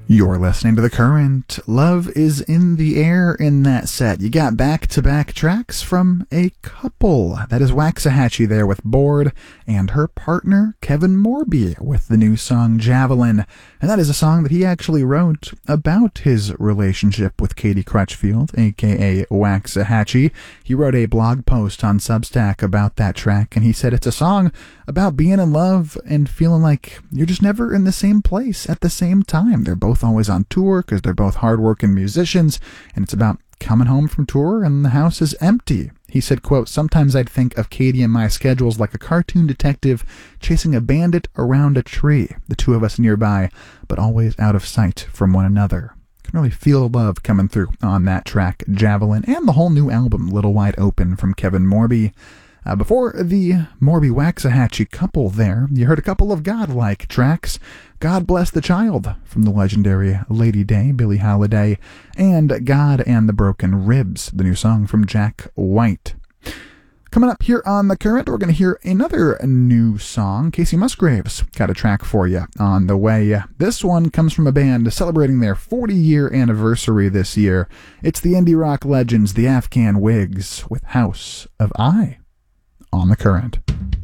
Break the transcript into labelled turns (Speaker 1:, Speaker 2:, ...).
Speaker 1: You're listening to The Current. Love is in the air in that set. You got back-to-back tracks from a couple. That is Waxahachie there with Bored, and her partner Kevin Morby with the new song Javelin. And that is a song that he actually wrote about his relationship with Katie Crutchfield, aka Waxahachie. He wrote a blog post on Substack about that track, and he said it's a song about being in love and feeling like you're just never in the same place at the same time. They're both always on tour because they're both hardworking musicians, and it's about coming home from tour and the house is empty. He said, quote, "Sometimes I'd think of Katie and my schedules like a cartoon detective chasing a bandit around a tree, the two of us nearby, but always out of sight from one another." Can really feel the love coming through on that track, Javelin, and the whole new album, Little Wide Open, from Kevin Morby. Before the Morby-Waxahachie couple there, you heard a couple of godlike tracks. God Bless the Child from the legendary Lady Day, Billie Holiday, and God and the Broken Ribs, the new song from Jack White. Coming up here on The Current, we're going to hear another new song. Casey Musgraves got a track for you on the way. This one comes from a band celebrating their 40-year anniversary this year. It's the indie rock legends, the Afghan Wigs, with House of I. On The Current.